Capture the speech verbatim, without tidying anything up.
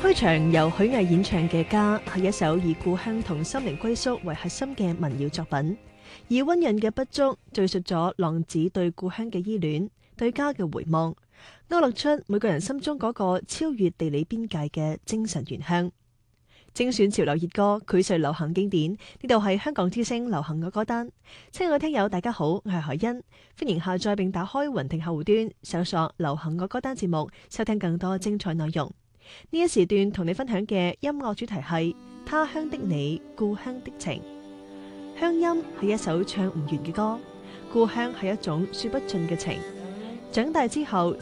開場由許巍演唱嘅《家》係一首以故鄉同心靈歸宿為核心嘅民謠作品，以溫潤嘅筆觸敘述咗浪子對故鄉嘅依戀、對家嘅回望，勾勒出每個人心中嗰個超越地理邊界嘅精神原鄉。精選潮流熱歌，膾炙流行經典，呢度係香港之聲流行嘅歌單。親愛嘅聽友，大家好，我係海欣，歡迎下載並打開雲聽客戶端，搜索流行嘅歌單節目，收聽更多精彩內容。呢一時段同你分享嘅音樂主題係他鄉的你，故鄉的情。鄉音係一首唱唔完嘅歌，故鄉係一種說不盡嘅情。長大之後，